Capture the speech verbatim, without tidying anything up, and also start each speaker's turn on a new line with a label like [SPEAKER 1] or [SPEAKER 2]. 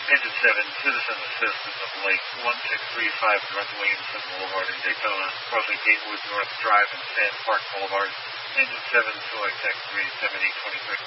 [SPEAKER 1] Engine seven, citizen assistance of Lake one six three five North Williamson Boulevard in Daytona, roughly Gatewood North Drive and Sand Park Boulevard. Engine seven, select X three seventy twenty-three.